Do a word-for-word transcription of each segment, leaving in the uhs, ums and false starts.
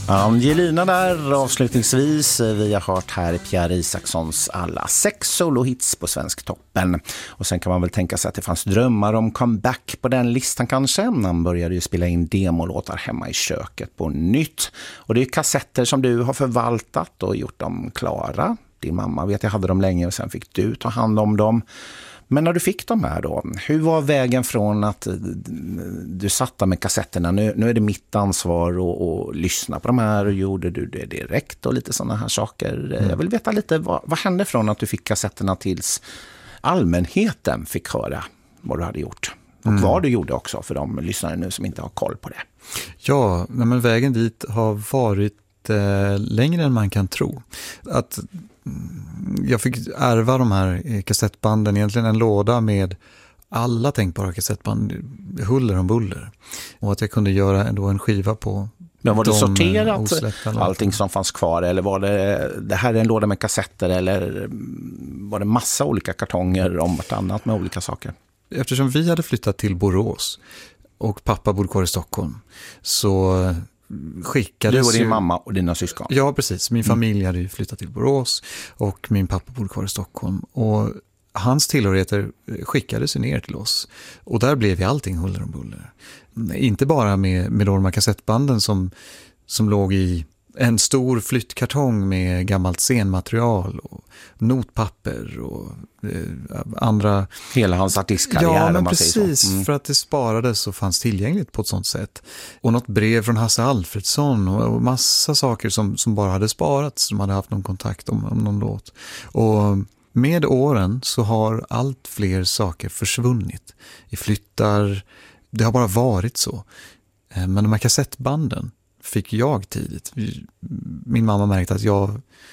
Angelina där avslutningsvis. Vi har hört här Pierre Isakssons alla sex solohits på Svensktoppen. Och sen kan man väl tänka sig att det fanns drömmar om comeback på den listan kanske. Han började ju spela in demolåtar hemma i köket på nytt. Och det är kassetter som du har förvaltat och gjort dem klara. Din mamma vet jag hade dem länge och sen fick du ta hand om dem. Men när du fick de här då, hur var vägen från att du satt med kassetterna, nu, nu är det mitt ansvar att, att lyssna på de här och gjorde du det direkt och lite sådana här saker. Mm. Jag vill veta lite, vad, vad hände från att du fick kassetterna tills allmänheten fick höra vad du hade gjort? Och mm. vad du gjorde också för de lyssnare nu som inte har koll på det. Ja, men vägen dit har varit eh, längre än man kan tro. Att jag fick ärva de här kassettbanden, egentligen en låda med alla tänkbara kassettband, huller om buller. Och att jag kunde göra ändå en skiva på. Men var det sorterat allting som fanns kvar, eller var det, det här är en låda med kassetter, eller var det massa olika kartonger om vartannat med olika saker? Eftersom vi hade flyttat till Borås och pappa bodde kvar i Stockholm, så skickades du och din ju... mamma och dina syskon. Ja, precis. Min familj hade ju flyttat till Borås och min pappa bodde kvar i Stockholm. Och hans tillhörigheter skickades ju ner till oss. Och där blev vi allting huller om buller. Inte bara med, med de här kassettbanden som, som låg i en stor flyttkartong med gammalt scenmaterial och notpapper och eh, andra... Hela hans artistkarriär. Ja, men man precis. Mm. För att det sparades och fanns tillgängligt på ett sånt sätt. Och något brev från Hasse Alfredsson och, och massa saker som, som bara hade sparats. Som hade haft någon kontakt om, om någon låt. Och med åren så har allt fler saker försvunnit. I flyttar, det har bara varit så. Men de här kassettbanden fick jag tidigt. Min mamma märkte att jag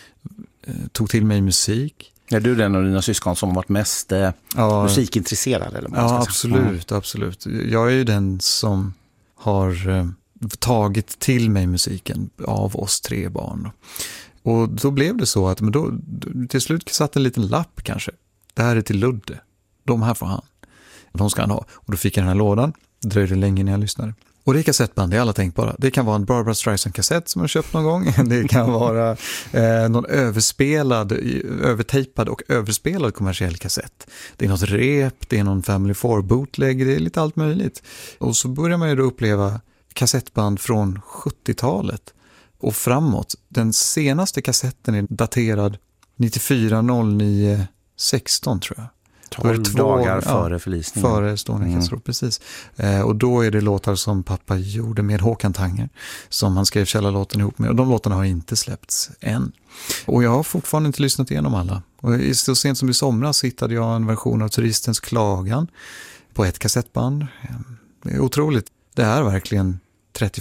eh, tog till mig musik. Är du den av dina syskon som har varit mest eh, ja, musikintresserad? Eller ja, absolut, mm. absolut. Jag är ju den som har eh, tagit till mig musiken av oss tre barn. Och då blev det så att men då, till slut satt en liten lapp kanske. Det här är till Ludde. De här får han. De ska han ha. Och då fick jag den här lådan. Det dröjde länge när jag lyssnade. Och det är kassettband, det är alla tänkbara. Det kan vara en Barbra Streisand-kassett som jag köpt någon gång. Det kan vara eh, någon överspelad, övertejpad och överspelad kommersiell kassett. Det är något rep, det är någon Family four bootleg, det är lite allt möjligt. Och så börjar man ju då uppleva kassettband från sjuttiotalet och framåt. Den senaste kassetten är daterad nittiofyra noll nio sexton tror jag. tolv dagar före ja, förlisningen. Före Estonia-katastrof, mm. precis. Eh, och då är det låtar som pappa gjorde med Håkan Tanger, som han skrev källarlåten ihop med. Och de låtarna har inte släppts än. Och jag har fortfarande inte lyssnat igenom alla. Och så sent som i somras hittade jag en version av Turistens klagan på ett kassettband. Det är otroligt. Det är verkligen trettio